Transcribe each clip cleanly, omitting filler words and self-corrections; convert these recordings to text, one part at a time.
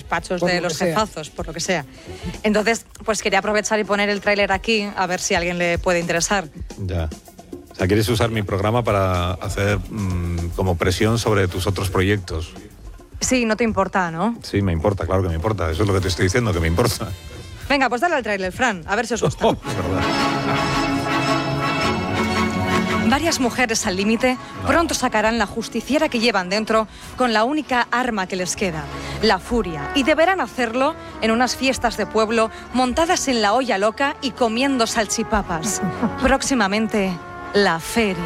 despachos de los jefazos, por lo que sea. Entonces, pues quería aprovechar y poner el tráiler aquí, a ver si a alguien le puede interesar. Ya. O sea, quieres usar mi programa para hacer como presión sobre tus otros proyectos. Sí, no te importa, ¿no? Sí, me importa, claro que me importa. Eso es lo que te estoy diciendo, que me importa. Venga, pues dale al tráiler, Fran, a ver si os gusta. Es verdad. Varias mujeres al límite pronto sacarán la justiciera que llevan dentro con la única arma que les queda, la furia. Y deberán hacerlo en unas fiestas de pueblo montadas en la olla loca y comiendo salchipapas. Próximamente, la feria.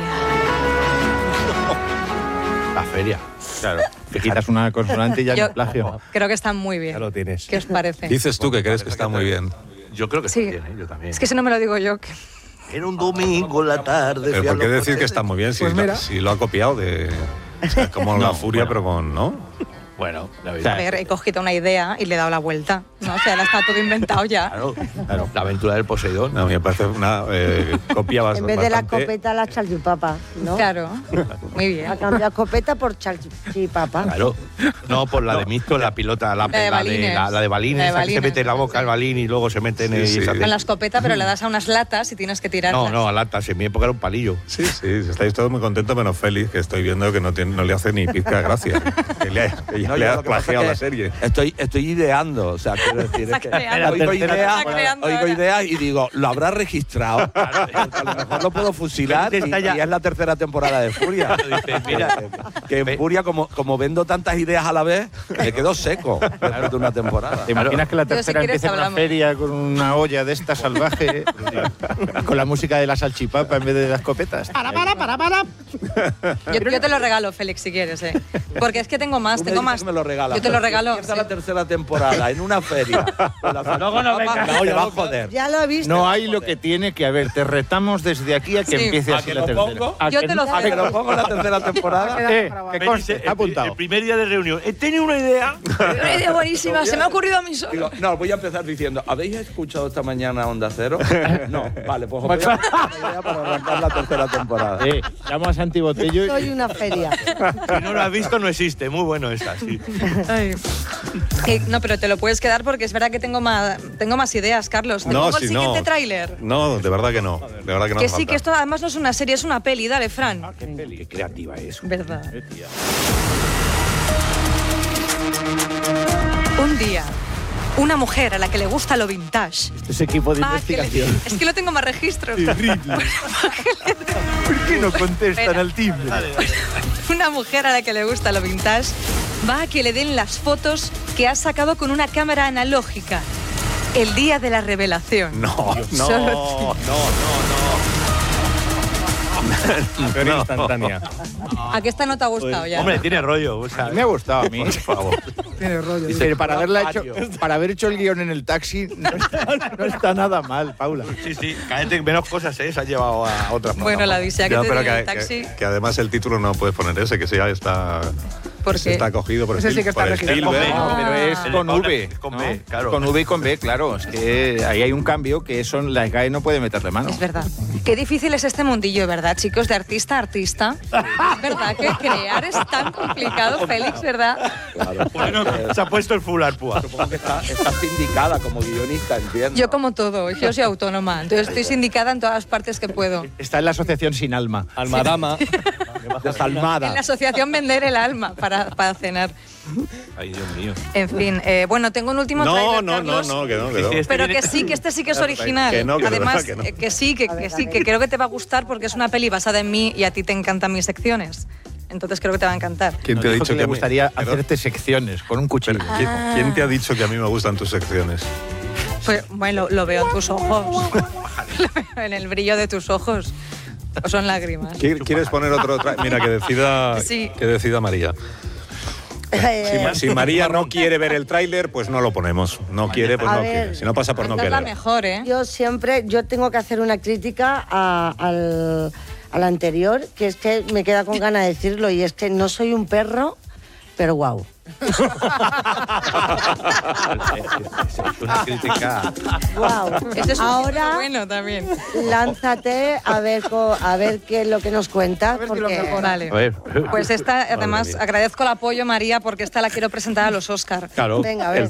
La feria. Claro. Te quitas una consonante y ya no es plagio. Creo que están muy bien. Ya lo tienes. ¿Qué os parece? Dices tú que crees que está muy bien. Yo creo que Sí. está bien, yo también. Es que si no me lo digo yo... Era un domingo en la tarde. Pero ¿por qué decir que está muy bien si, Pues si lo ha copiado de... O sea, como la furia, pero con... ¿no? Bueno, la A verdad. ver, he cogido una idea y le he dado la vuelta, ¿no? O sea, ahora está todo inventado ya. Claro, claro. La aventura del Poseidón. No, me parece una copia bastante... En vez de la escopeta, la salchipapa, ¿no? Claro, muy bien. Ha cambiado escopeta por salchipapa. Claro. No, por la de Misto, la pilota, la de balines. La de balines, esa que se mete en la boca el balín y luego se mete en el... Sí, sí. Con la escopeta, pero le das a unas latas y tienes que tirarlas. No, a latas. En mi época era un palillo. Sí, estáis todos muy contentos menos Félix, que estoy viendo que no le hace ni pizca de gracia. Que ya le ha plagiado la serie. Estoy ideando, o sea, quiero decir, es que oigo ideas y digo, ¿lo habrá registrado? Claro, a lo mejor lo puedo fusilar y es la tercera temporada de Furia. Mira, que en Furia, como vendo tantas ideas a la vez, me quedo seco después de una temporada. ¿Te imaginas que la Pero si tercera quieres empieza en una hablamos. feria con una olla de esta salvaje, con la música de la salchipapa en vez de las escopetas? Para. Yo te lo regalo, Félix, si quieres, ¿eh? Porque es que tengo más, Tú me tengo dices más. que me lo regalas. Yo te lo regalo. Empieza sí. la tercera temporada en una feria. Luego no venga. Me va a joder. Ya lo he visto. No hay lo que tiene que haber. Te retamos desde aquí a que Sí. empiece ¿A así que la lo tercera. pongo? ¿A Yo que te lo no? ¿A que lo pongo en la tercera temporada? Que conste, está apuntado. El primer día de reunión. He tenido una idea. Una idea buenísima, se me ha ocurrido a mí solo. Digo, no, voy a empezar diciendo, ¿habéis escuchado esta mañana Onda Cero? No, vale, pues os voy a dar una idea para arrancar la tercera temporada. Llamo a Santi Botello Soy una feria. Si no lo has visto, no existe. Muy bueno esta, sí. No, pero te lo puedes quedar porque es verdad que tengo más ideas, Carlos. ¿Te pongo el siguiente tráiler? No, de verdad que no. De verdad que no Que hace sí, falta. que esto además no es una serie, es una peli. Dale, Fran. Qué creativa es. Verdad. Un día, una mujer a la que le gusta lo vintage. ese equipo de va a que le- investigación. Es que no tengo más registros. ¿Por qué no contestan Espera. al timbre? Una mujer a la que le gusta lo vintage va a que le den las fotos que ha sacado con una cámara analógica. El día de la revelación. No. Peor instantánea. ¿A qué esta no te ha gustado ya? Hombre, tiene rollo. O sea, Me ha gustado a mí. Por favor. Tiene rollo. Pero para haber hecho el guión en el taxi, no está nada mal, Paula. sí. Cállate, menos cosas, se has llevado a otras. Bueno, la odisea que Ya, te pero dio en el taxi. que además el título no puedes poner ese, que ya está... ¿Por qué? Está cogido por Ese sí que está por registrado. Spielberg. No, pero es El de con Paula V. es con ¿no? B, claro. Con V y con B, claro. Es que ahí hay un cambio que eso la SGAE no puede meterle mano. Es verdad. Qué difícil es este mundillo, ¿verdad, chicos? De artista a artista. Es verdad que crear es tan complicado, Félix, ¿verdad? Claro. Bueno, se ha puesto el full arpúa. Supongo que está sindicada como guionista, entiendo. Yo como todo, yo soy autónoma, entonces estoy sindicada en todas las partes que puedo. Está en la asociación Sin Alma. Almadama. Desalmada. En la asociación Vender el Alma para cenar. Ay, Dios mío. En fin, bueno, tengo un último No, tráiler, no, Carlos. que no. Pero que sí, que este sí que es original. Que no, que de Además, verdad que no. que sí, que creo que te va a gustar porque es una peli basada en mí y a ti te encantan mis secciones. Entonces creo que te va a encantar. ¿Quién te ha dicho que le a mí- gustaría pero- hacerte secciones con un cuchillo? ¿Quién te ha dicho que a mí me gustan tus secciones? Pues, bueno, lo veo en tus ojos. Lo veo en el brillo de tus ojos. ¿O son lágrimas? ¿Quieres poner otro Mira, que Sí. decida María. Si María no quiere ver el tráiler, pues no lo ponemos. No quiere, pues A no ver, quiere. Si no pasa por no Esta es la querer. mejor, ¿eh? Yo tengo que hacer una crítica al anterior, que es que me queda con ganas de decirlo, y es que no soy un perro, pero guau. Es una crítica. Guau. Ese es un Ahora título bueno también. lánzate a ver qué es lo que nos cuenta, porque Vale. A ver. Pues esta, además, agradezco el apoyo, María, porque esta la quiero presentar a los Oscar. Claro. venga, a ver.